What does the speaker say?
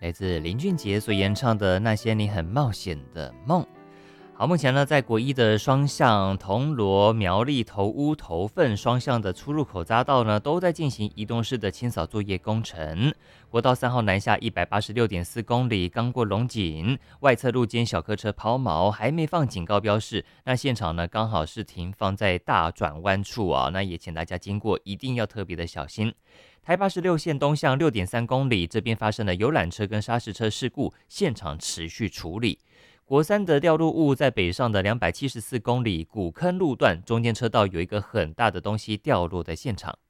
来自林俊杰所演唱的《那些你很冒险的梦》。好，目前呢，在国一的双向铜锣苗栗头屋头份双向的出入口匝道呢，都在进行移动式的清扫作业工程。国道3号南下186.4公里，刚过龙井，外侧路肩小客车抛锚，还没放警告标示。那现场呢，刚好是停放在大转弯处啊，那也请大家经过一定要特别的小心。台86线东向6.3公里，这边发生了游览车跟砂石车事故，现场持续处理。国三的掉落物在北上的274公里古坑路段，中间车道有一个很大的东西掉落在现场。